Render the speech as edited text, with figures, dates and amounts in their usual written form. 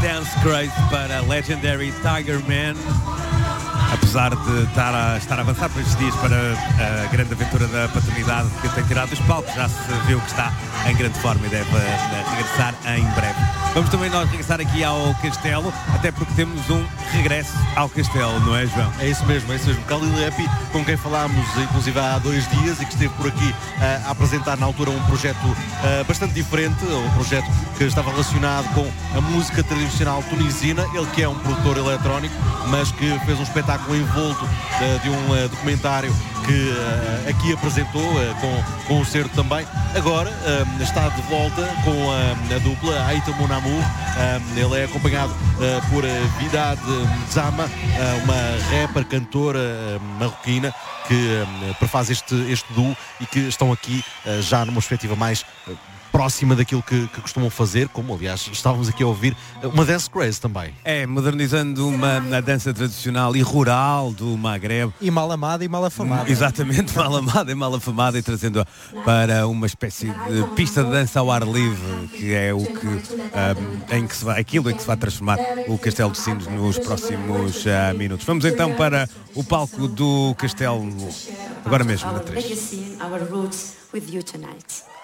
Dance Craze para Legendary Tiger Man. Apesar de estar avançado por estes dias para a grande aventura da paternidade que tem tirado dos palcos, já se viu que está em grande forma e deve regressar em breve. Vamos também nós regressar aqui ao Castelo, até porque temos um regresso ao Castelo, não é, João? É isso mesmo. Khalil Epi, com quem falámos inclusive há 2 dias e que esteve por aqui a apresentar na altura um projeto bastante diferente, um projeto que estava relacionado com a música tradicional tunisina, ele que é um produtor eletrónico, mas que fez um espetáculo envolto de um documentário que aqui apresentou com o certo também. Agora está de volta com a dupla Aïta Mon Amour. Ele é acompanhado por Vidad Zama, uma rapper, cantora marroquina que prefaz este duo e que estão aqui já numa perspectiva mais próxima daquilo que costumam fazer, como aliás estávamos aqui a ouvir, uma dance craze também. É, modernizando uma dança tradicional e rural do Maghreb. E mal amada e mal afamada. Exatamente, mal amada e mal afamada, e trazendo-a para uma espécie de pista de dança ao ar livre, que é o que, aquilo em que se vai transformar o Castelo de Sines nos próximos minutos. Vamos então para o palco do Castelo, agora mesmo na 3.